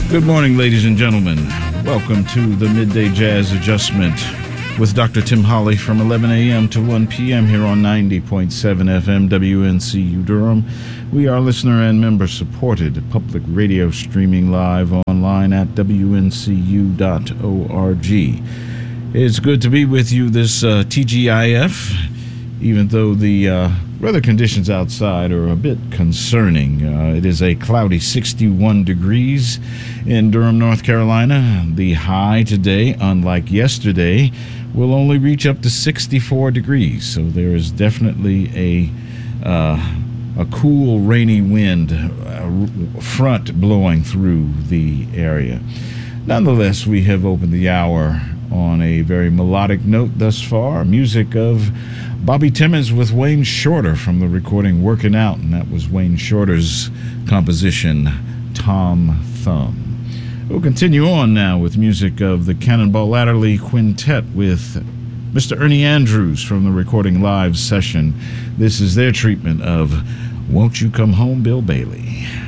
Good morning, ladies and gentlemen. Welcome to the Midday Jazz Adjustment with Dr. Tim Holly from 11 a.m. to 1 p.m. here on 90.7 FM WNCU Durham. We are listener and member supported public radio streaming live online at WNCU.org. It's good to be with you this TGIF, even though the weather conditions outside are a bit concerning. It is a cloudy 61 degrees in Durham, North Carolina. The high today, unlike yesterday, will only reach up to 64 degrees. So there is definitely a cool, rainy wind front blowing through the area. Nonetheless, we have opened the hour on a very melodic note thus far. Music of Bobby Timmons with Wayne Shorter from the recording Working Out, and that was Wayne Shorter's composition, Tom Thumb. We'll continue on now with music of the Cannonball Adderley Quintet with Mr. Ernie Andrews from the recording live session. This is their treatment of Won't You Come Home, Bill Bailey.